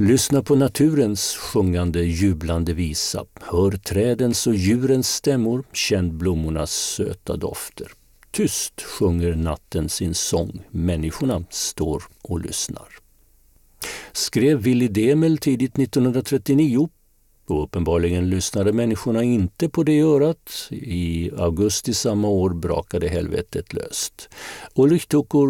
Lyssna på naturens sjungande, jublande visa. Hör trädens och djurens stämmor, känn blommornas söta dofter. Tyst sjunger natten sin sång, människorna står och lyssnar. Skrev Willy Demel tidigt 1939. Och uppenbarligen lyssnade människorna inte på det örat. I augusti samma år brakade helvetet löst. Ulrich Tukur